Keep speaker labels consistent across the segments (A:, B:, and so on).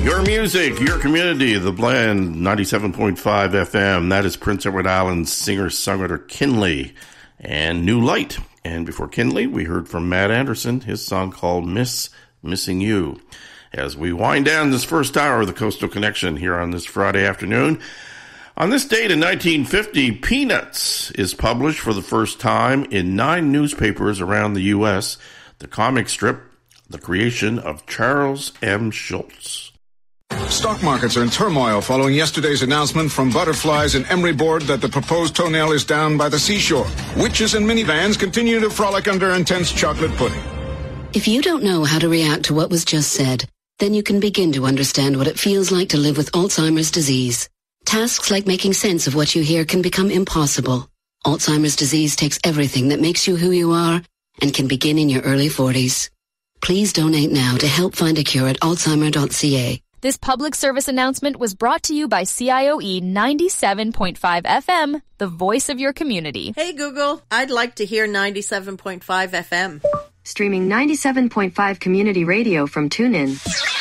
A: Your music, your community, The Blend, 97.5 FM. That is Prince Edward Island's singer-songwriter Kinley and New Light. And before Kinley, we heard from Matt Anderson, his song called Missing You. As we wind down this first hour of the Coastal Connection here on this Friday afternoon, on this date in 1950, Peanuts is published for the first time in 9 newspapers around the U.S., the comic strip, the creation of Charles M. Schulz.
B: Stock markets are in turmoil following yesterday's announcement from Butterflies and Emery Board that the proposed toenail is down by the seashore. Witches and minivans continue to frolic under intense chocolate pudding.
C: If you don't know how to react to what was just said, then you can begin to understand what it feels like to live with Alzheimer's disease. Tasks like making sense of what you hear can become impossible. Alzheimer's disease takes everything that makes you who you are and can begin in your early 40s. Please donate now to help find a cure at alzheimer.ca.
D: This public service announcement was brought to you by CIOE 97.5 FM, the voice of your community.
E: Hey Google, I'd like to hear 97.5 FM.
F: Streaming 97.5 community radio from TuneIn.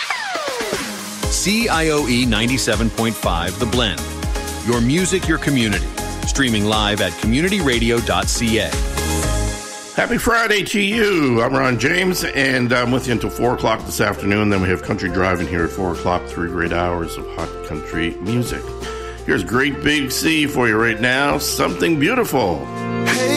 G: CIOE 97.5 The Blend. Your music, your community. Streaming live at communityradio.ca.
A: Happy Friday to you. I'm Ron James, and I'm with you until 4 o'clock this afternoon. Then we have Country Driving here at 4 o'clock, 3 great hours of hot country music. Here's Great Big Sea for you right now. Something Beautiful.